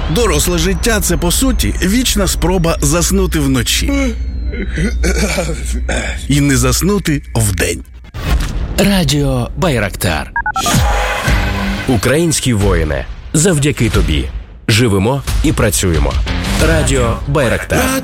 Доросле життя – це, по суті, вічна спроба заснути вночі. І не заснути вдень. Радіо Байрактар. Українські воїни, завдяки тобі. Живемо і працюємо. Радіо Байрактар.